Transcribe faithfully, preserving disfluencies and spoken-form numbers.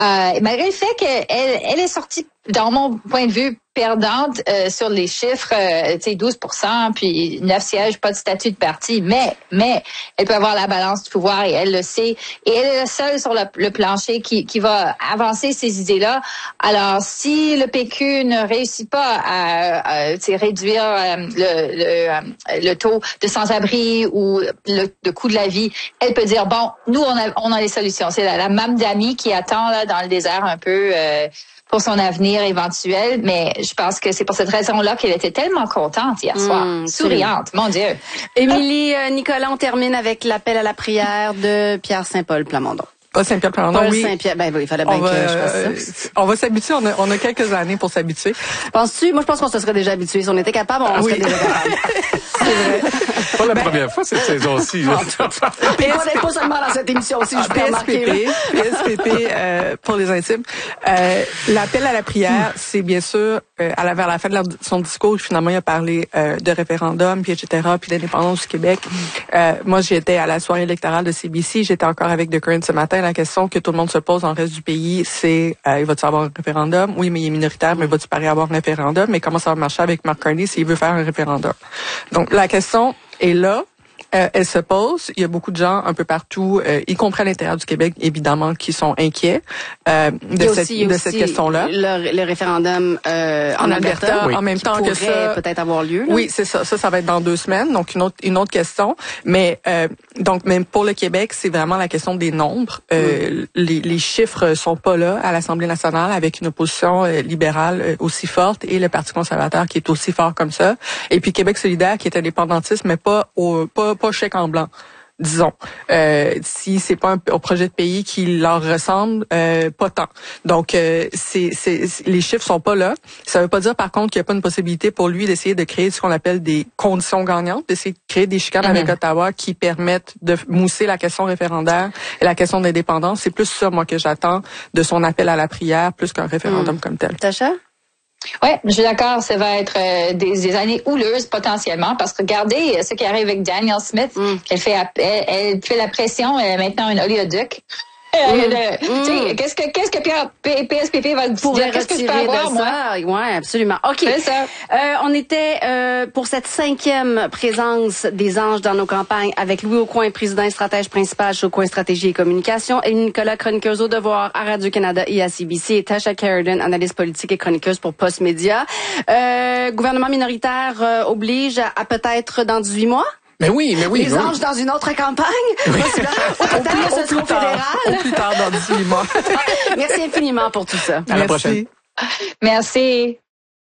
Euh, malgré le fait qu'elle elle est sortie, dans mon point de vue, perdante euh, sur les chiffres, euh, tu sais, douze pour cent, puis neuf sièges, pas de statut de parti, mais mais elle peut avoir la balance du pouvoir et elle le sait. Et elle est la seule sur le, le plancher qui, qui va avancer ces idées-là. Alors, si le P Q ne réussit pas à, à tu sais, réduire euh, le, le, le taux de sans-abri ou le, le coût de la vie, elle peut dire, bon, nous, on a, on a les solutions. C'est la, la Mme Dami qui attend là dans le désert un peu... Euh, pour son avenir éventuel, mais je pense que c'est pour cette raison-là qu'elle était tellement contente hier soir, mmh, souriante, mon Dieu. Émilie, euh, Nicolas, on termine avec l'appel à la prière de Pierre Saint-Paul Plamondon. Pas Saint-Pierre Plamondon, Paul oui. Saint-Pierre, ben oui, il fallait bien on que va, je fasse ça. On va s'habituer, on a, on a quelques années pour s'habituer. Penses-tu? Moi, je pense qu'on se serait déjà habitué. Si on était capable, on oui. serait déjà capable. C'est vrai. Pas la ben, première fois cette saison-ci. Et on n'est pas seulement dans cette émission-ci, je peux remarquer. P S P P, euh, pour les intimes. Euh, l'appel à la prière, c'est bien sûr, euh, à la, vers la fin de la, son discours, finalement, il a parlé euh, de référendum, puis et cetera, puis d'indépendance du Québec. Euh, moi, j'étais à la soirée électorale de C B C, j'étais encore avec The Current ce matin. La question que tout le monde se pose dans le reste du pays, c'est, euh, il va-tu avoir un référendum? Oui, mais il est minoritaire, mais va-tu pareil avoir un référendum? Mais comment ça va marcher avec Mark Carney s'il veut faire un référendum? Donc, la question est là. Euh, elle se pose. Il y a beaucoup de gens un peu partout, euh, y compris à l'intérieur du Québec, évidemment, qui sont inquiets euh, de, cette, aussi, de cette question-là. Le, le référendum euh, en, en Alberta, Alberta oui. en même temps que ça, peut-être avoir lieu. Là. Oui, c'est ça. Ça, ça va être dans deux semaines. Donc une autre, une autre question. Mais euh, donc même pour le Québec, c'est vraiment la question des nombres. Euh, mm. les, les chiffres sont pas là à l'Assemblée nationale avec une opposition euh, libérale euh, aussi forte et le Parti conservateur qui est aussi fort comme ça. Et puis Québec solidaire qui est indépendantiste, mais pas au pas pas chèque en blanc, disons. Euh, si c'est pas un, un projet de pays qui leur ressemble, euh, pas tant. Donc, euh, c'est, c'est, les chiffres sont pas là. Ça veut pas dire, par contre, qu'il n'y a pas une possibilité pour lui d'essayer de créer ce qu'on appelle des conditions gagnantes, d'essayer de créer des chicanes mm-hmm. avec Ottawa qui permettent de mousser la question référendaire et la question d'indépendance. C'est plus ça, moi, que j'attends de son appel à la prière, plus qu'un référendum mm. comme tel. Tacha? Ouais, je suis d'accord, ça va être euh, des, des années houleuses potentiellement parce que regardez euh, ce qui arrive avec Danielle Smith, mm. elle fait elle, elle fait la pression, elle est maintenant une oléoduc. Mm. Mm. Qu'est-ce que qu'est-ce que Pierre P S P P va dire? Qu'est-ce que je peux avoir, moi? Ouais, absolument. OK. C'est ça. Euh, on était euh, pour cette cinquième présence des anges dans nos campagnes avec Louis Aucoin, président et stratège principal chez Aucoin Stratégie et Communication, et Nicolas, chroniqueuse au Devoir à Radio-Canada et à C B C, et Tasha Keraden, analyste politique et chroniqueuse pour Postmédia. Euh, gouvernement minoritaire euh, oblige à, à peut-être dans dix-huit mois? Mais oui, mais oui. Les oui. anges dans une autre campagne? Oui. Au total, ce sera fédéral. Au plus tard dans dix-huit mois. Merci infiniment pour tout ça. À la prochaine. Merci.